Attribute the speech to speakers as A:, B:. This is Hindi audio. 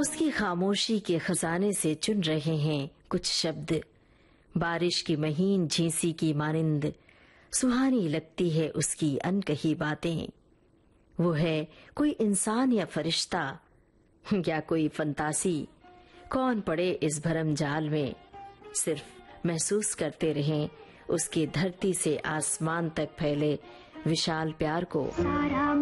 A: उसकी खामोशी के खजाने से चुन रहे हैं कुछ शब्द। बारिश की महीन झींसी की मानिंद सुहानी लगती है उसकी अनकही बातें। वो है कोई इंसान या फरिश्ता या कोई फंतासी, कौन पड़े इस भरम जाल में। सिर्फ महसूस करते रहें उसके धरती से आसमान तक फैले विशाल प्यार को।